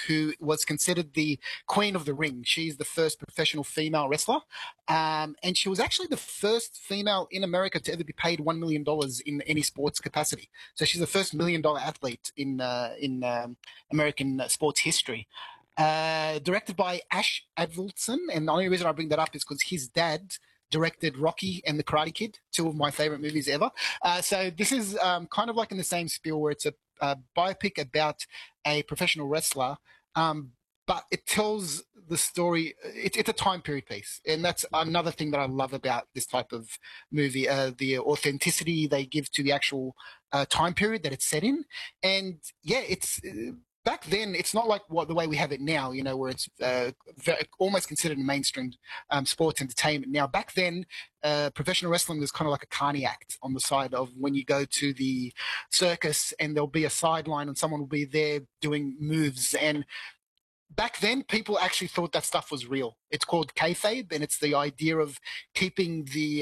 who was considered the queen of the ring. She's the first professional female wrestler. And she was actually the first female in America to ever be paid $1 million in any sports capacity. So she's the first $1 million athlete in American sports history. Directed by Ash Avildsen, and the only reason I bring that up is because his dad directed Rocky and The Karate Kid, two of my favorite movies ever. So this is kind of like in the same spiel where it's a biopic about a professional wrestler, but it tells the story. It's a time period piece, and that's another thing that I love about this type of movie, the authenticity they give to the actual time period that it's set in. And yeah, it's back then, it's not like the way we have it now, where it's almost considered mainstream sports entertainment. Now, back then, professional wrestling was kind of like a carny act on the side of when you go to the circus and there'll be a sideline and someone will be there doing moves. And back then, people actually thought that stuff was real. It's called kayfabe, and it's the idea of keeping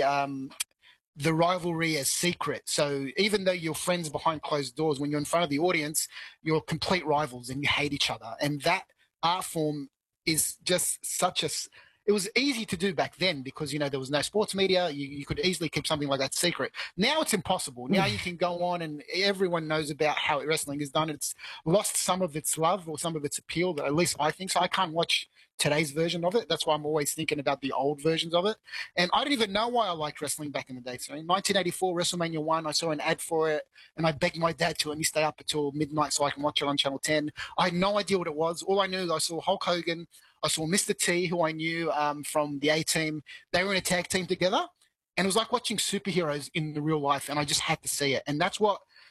the rivalry as secret. So even though you're friends behind closed doors, when you're in front of the audience, you're complete rivals and you hate each other. And that art form is just it was easy to do back then because, there was no sports media. You could easily keep something like that secret. Now it's impossible. Now you can go on and everyone knows about how wrestling is done. It's lost some of its love or some of its appeal, at least I think so. I can't watch today's version of it. That's why I'm always thinking about the old versions of it. And I didn't even know why I liked wrestling back in the day. So in 1984, WrestleMania 1, I saw an ad for it and I begged my dad to let me stay up until midnight so I can watch it on Channel 10. I had no idea what it was. All I knew is I saw Hulk Hogan. I saw Mr. T, who I knew from the A-Team. They were in a tag team together. And it was like watching superheroes in the real life. And I just had to see it. And that's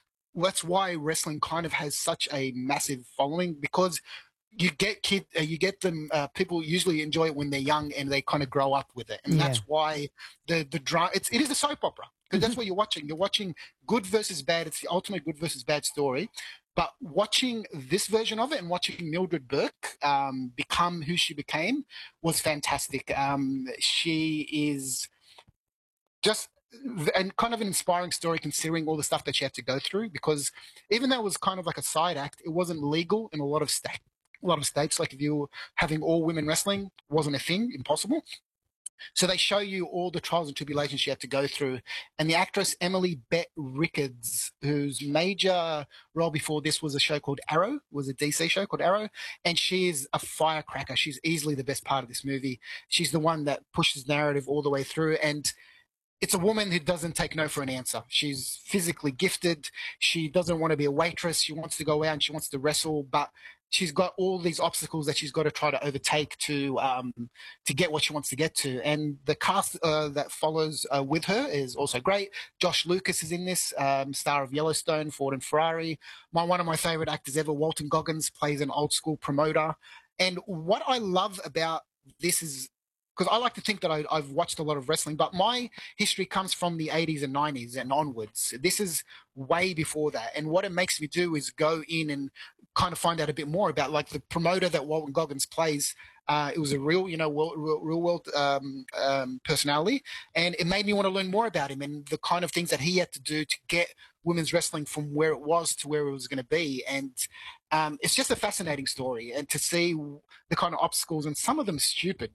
why wrestling kind of has such a massive following, because you get them. People usually enjoy it when they're young and they kind of grow up with it, and that's why the drama. It is a soap opera because that's what you're watching. You're watching good versus bad. It's the ultimate good versus bad story. But watching this version of it and watching Mildred Burke become who she became was fantastic. She is just and kind of an inspiring story considering all the stuff that she had to go through, because even though it was kind of like a side act, it wasn't legal in a lot of states. Like if you were having all women wrestling, wasn't a thing, impossible. So they show you all the trials and tribulations she had to go through. And the actress Emily Bett Rickards, whose major role before this was a show called Arrow, was a DC show called Arrow, and she is a firecracker. She's easily the best part of this movie. She's the one that pushes narrative all the way through, and it's a woman who doesn't take no for an answer. She's physically gifted. She doesn't want to be a waitress. She wants to go out and she wants to wrestle, but she's got all these obstacles that she's got to try to overtake to get what she wants to get to. And the cast that follows with her is also great. Josh Lucas is in this, star of Yellowstone, Ford and Ferrari. One of my favorite actors ever, Walton Goggins, plays an old school promoter. And what I love about this is, because I like to think that I've watched a lot of wrestling, but my history comes from the 80s and 90s and onwards. This is way before that. And what it makes me do is go in and kind of find out a bit more about, like, the promoter that Walton Goggins plays. It was a real world personality, and it made me want to learn more about him and the kind of things that he had to do to get women's wrestling from where it was to where it was going to be. And it's just a fascinating story, and to see the kind of obstacles, and some of them stupid.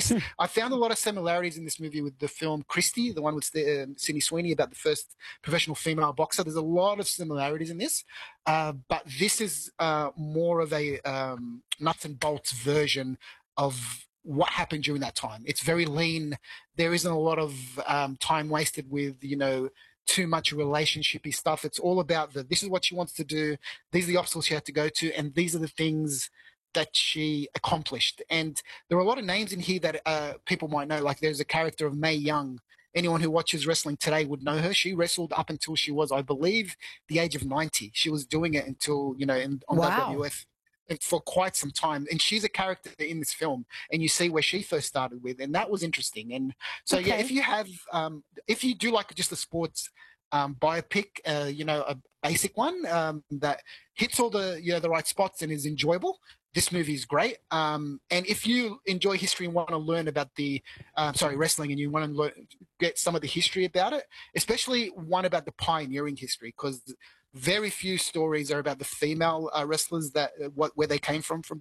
I found a lot of similarities in this movie with the film Christie, the one with Sydney Sweeney about the first professional female boxer. There's a lot of similarities in this, but this is more of a nuts and bolts version of what happened during that time. It's very lean. There isn't a lot of time wasted with, too much relationshipy stuff. It's all about this is what she wants to do. These are the obstacles she had to go to. And these are the things that she accomplished. And there are a lot of names in here that people might know. Like there's a character of Mae Young. Anyone who watches wrestling today would know her. She wrestled up until she was, I believe, the age of 90. She was doing it until, on WWF for quite some time. And she's a character in this film, and you see where she first started with, and that was interesting. And so, yeah, if you do like just a sports biopic, a basic one that hits all the right spots and is enjoyable, this movie is great. And if you enjoy history and want to learn about wrestling, and you want to get some of the history about it, especially one about the pioneering history, because very few stories are about the female wrestlers where they came from